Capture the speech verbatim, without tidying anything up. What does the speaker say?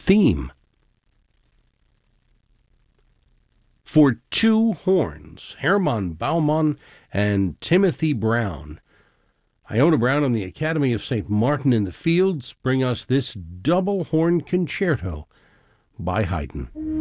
theme. For two horns, Hermann Baumann and Timothy Brown. Iona Brown and the Academy of Saint Martin in the Fields bring us this double horn concerto by Haydn.